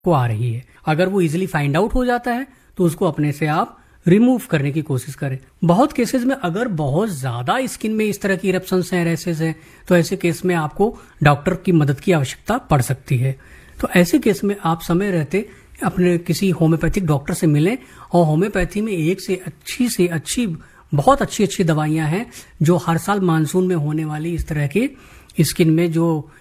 को आ रही है। अगर वो इजीली फाइंड आउट हो जाता है तो उसको अपने से आप रिमूव करने की कोशिश करें। बहुत केसेस में अगर बहुत ज्यादा स्किन में इस तरह की इरप्शंस हैं, रैसेस हैं, तो ऐसे केस में आपको डॉक्टर की मदद की आवश्यकता पड़ सकती है। तो ऐसे केस में आप समय रहते अपने किसी होम्योपैथिक डॉक्टर से मिलें। और होम्योपैथी में एक से अच्छी बहुत अच्छी दवाइयां हैं जो हर साल मानसून में होने वाली इस तरह के स्किन में जो